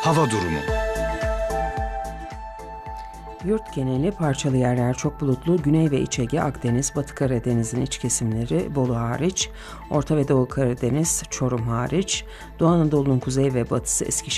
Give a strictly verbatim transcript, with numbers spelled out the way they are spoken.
Hava durumu. Yurt geneli parçalı yerler çok bulutlu. Güney ve İç Ege, Akdeniz, Batı Karadeniz'in iç kesimleri, Bolu hariç, Orta ve Doğu Karadeniz, Çorum hariç, Doğu Anadolu'nun kuzey ve batısı, Eskişehir